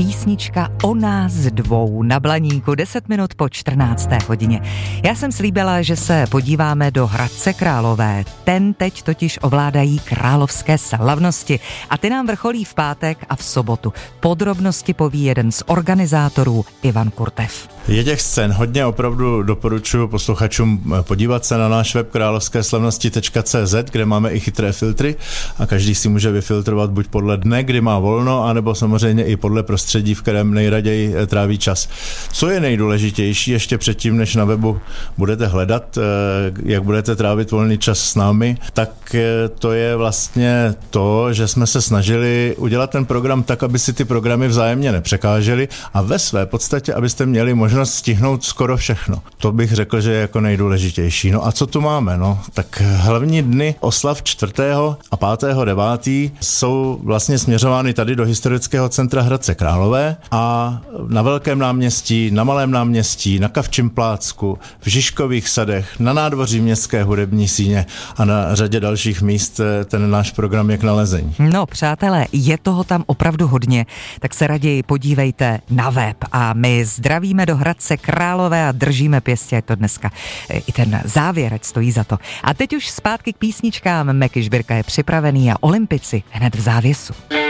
písnička o nás dvou na Blaníku 10 minut po 14. hodině. Já jsem slíbila, že se podíváme do Hradce Králové. Ten teď totiž ovládají královské slavnosti a ty nám vrcholí v pátek a v sobotu. Podrobnosti poví jeden z organizátorů, Ivan Kurtev. Je těch scén hodně, opravdu doporučuji posluchačům podívat se na náš web královskéslavnosti.cz, kde máme i chytré filtry a každý si může vyfiltrovat buď podle dne, kdy má volno, anebo samozřejmě i podle prostředí, v kterém nejraději tráví čas. Co je nejdůležitější ještě předtím, než na webu budete hledat, jak budete trávit volný čas s námi, tak to je vlastně to, že jsme se snažili udělat ten program tak, aby si ty programy vzájemně nepřekážely a ve své podstatě, abyste měli možnost stihnout skoro všechno. To bych řekl, že je jako nejdůležitější. No a co tu máme? No, tak hlavní dny oslav 4. a 5. 9. jsou vlastně směřovány tady do historického centra Hradce Králové a na Velkém náměstí, na Malém náměstí, na Kavčím plácku, v Žižkových sadech, na nádvoří Městské hudební síně a na řadě dalších míst ten náš program je k nalezení. No, přátelé, je toho tam opravdu hodně, tak se raději podívejte na web a my zdravíme do Hradce Králové a držíme pěstě, je to dneska i ten závěr, ať stojí za to. A teď už zpátky k písničkám. Meky Žbirka je připravený a Olympici hned v závěsu.